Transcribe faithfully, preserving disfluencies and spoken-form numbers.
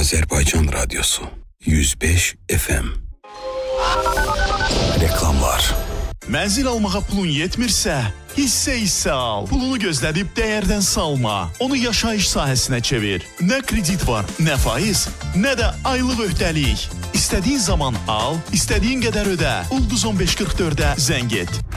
Azerbaycan Radyosu yüz beş F M. Reklamlar. Mənzil almağa pulun yetmirsə, hissə-hissə al. Pulunu gözlədib dəyərdən salma. Onu yaşayış sahəsinə çevir. Nə kredit var, nə faiz, nə də aylıq öhdəlik. İstədiyin zaman al, istədiyin qədər ödə. Ulduz on beş qırx dördə zəng et.